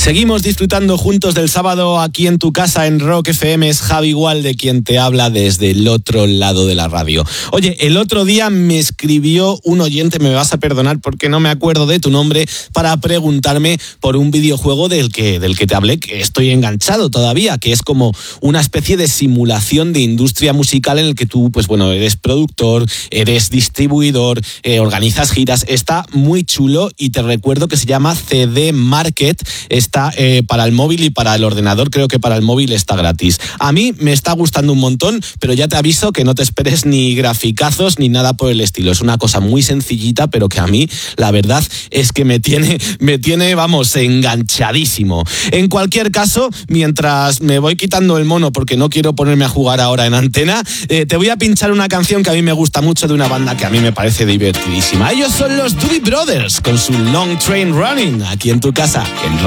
Seguimos disfrutando juntos del sábado aquí en tu casa en Rock FM. Es Javi Gualde quien te habla desde el otro lado de la radio. Oye, el otro día me escribió un oyente, me vas a perdonar porque no me acuerdo de tu nombre, para preguntarme por un videojuego del que te hablé, que estoy enganchado todavía, que es como una especie de simulación de industria musical en el que tú, pues bueno, eres productor, eres distribuidor, organizas giras. Está muy chulo y te recuerdo que se llama CD Market. Está para el móvil y para el ordenador. Creo que para el móvil está gratis. A mí me está gustando un montón, pero ya te aviso que no te esperes ni graficazos ni nada por el estilo. Es una cosa muy sencillita, pero que a mí la verdad es que me tiene, vamos, enganchadísimo. En cualquier caso, mientras me voy quitando el mono porque no quiero ponerme a jugar ahora en antena, te voy a pinchar una canción que a mí me gusta mucho de una banda que a mí me parece divertidísima. Ellos son los Doobie Brothers con su Long Train Running, aquí en tu casa, en